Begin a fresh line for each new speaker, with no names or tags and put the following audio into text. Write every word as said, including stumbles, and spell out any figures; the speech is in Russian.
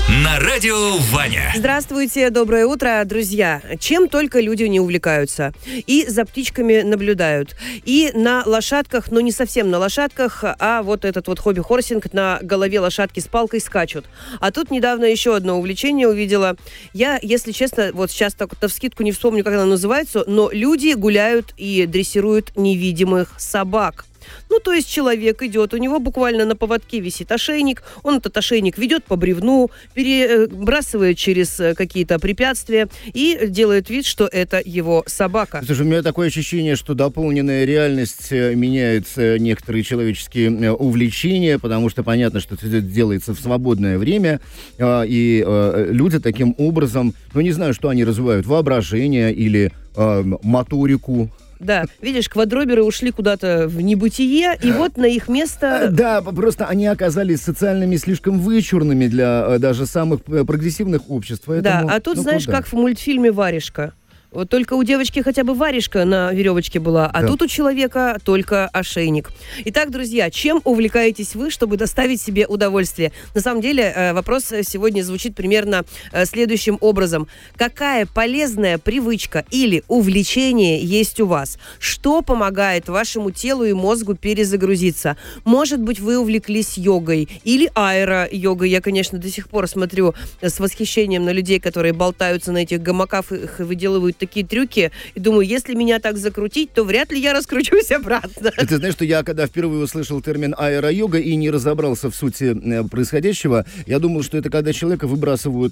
На радио Ваня.
Здравствуйте, доброе утро, друзья. Чем только люди не увлекаются. И за птичками наблюдают, и на лошадках, но не совсем на лошадках, а вот этот вот хобби-хорсинг, на голове лошадки с палкой скачут. А тут недавно еще одно увлечение увидела. Я, если честно, вот сейчас так вот навскидку не вспомню, как оно называется, но люди гуляют и дрессируют невидимых собак. Ну, то есть человек идет, у него буквально на поводке висит ошейник, он этот ошейник ведет по бревну, перебрасывает через какие-то препятствия и делает вид, что это его собака.
Слушай, у меня такое ощущение, что дополненная реальность меняет некоторые человеческие увлечения, потому что понятно, что это делается в свободное время, и люди таким образом, ну, не знаю, что они развивают, воображение или моторику.
Да, видишь, квадроберы ушли куда-то в небытие, и вот на их место...
Да, просто они оказались социальными слишком вычурными для даже самых прогрессивных обществ. Поэтому,
да, а тут,
ну,
знаешь,
куда?
как в мультфильме «Варежка». Вот только у девочки хотя бы варежка на веревочке была, а да. Тут у человека только ошейник. Итак, друзья, чем увлекаетесь вы, чтобы доставить себе удовольствие? На самом деле, вопрос сегодня звучит примерно следующим образом. Какая полезная привычка или увлечение есть у вас? Что помогает вашему телу и мозгу перезагрузиться? Может быть, вы увлеклись йогой или аэро-йогой. Я, конечно, до сих пор смотрю с восхищением на людей, которые болтаются на этих гамаках и выделывают такие трюки, и думаю, если меня так закрутить, то вряд ли я раскручусь обратно.
Ты знаешь, что я, когда впервые услышал термин аэро-йога и не разобрался в сути происходящего, я думал, что это когда человека выбрасывают